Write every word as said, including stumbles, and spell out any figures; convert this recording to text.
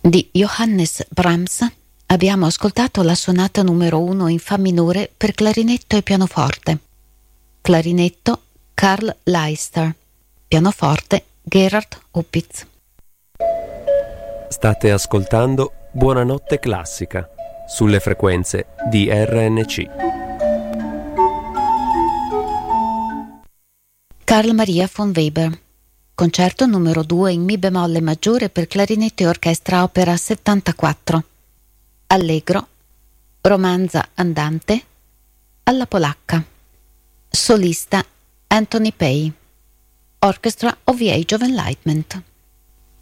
Di Johannes Brahms abbiamo ascoltato la sonata numero uno in fa minore per clarinetto e pianoforte. Clarinetto Karl Leister, pianoforte Gerhard Opitz. State ascoltando Buonanotte Classica sulle frequenze di R N C. Carl Maria von Weber, concerto numero due in Mi bemolle maggiore per clarinetto e orchestra opera settantaquattro. Allegro, romanza andante, alla polacca. Solista Anthony Pay. Orchestra of the Age of Enlightenment.